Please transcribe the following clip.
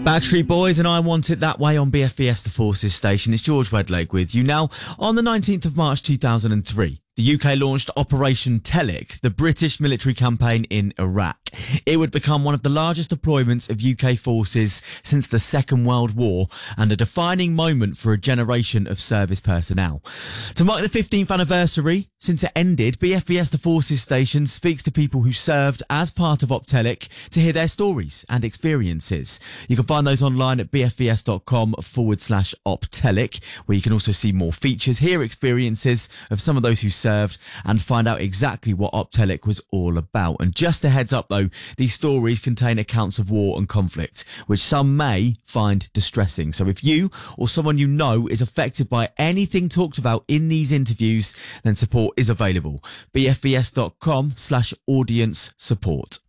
Backstreet Boys and I Want It That Way on BFBS The Forces station. It's George Wedlake with you. Now, on the 19th of March 2003, the UK launched Operation Telic, the British military campaign in Iraq. It would become one of the largest deployments of UK forces since the Second World War and a defining moment for a generation of service personnel. To mark the 15th anniversary since it ended, BFBS The Forces station speaks to people who served as part of OpTelic to hear their stories and experiences. You can find those online at bfbs.com/OpTelic, where you can also see more features, hear experiences of some of those who served, and find out exactly what OpTelic was all about. And just a heads up though, these stories contain accounts of war and conflict, which some may find distressing. So if you or someone you know is affected by anything talked about in these interviews, then support is available. bfbs.com/audience support.